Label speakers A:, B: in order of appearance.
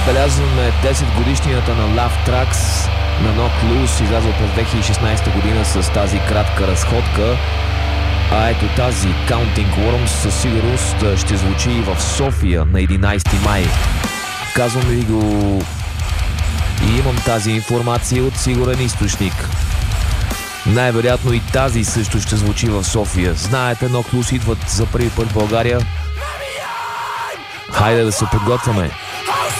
A: отбелязваме 10 годишнината на Love Tracks на Knocked Loose, излязъл през 2016 година с тази кратка разходка. А ето тази Counting Worms със сигурност ще звучи и в София на 11 май. Казвам ви го и имам тази информация от сигурен източник. Най-вероятно и тази също ще звучи в София. Знаете, Knocked Loose идват за първи път в България. Хайде да се подготвяме.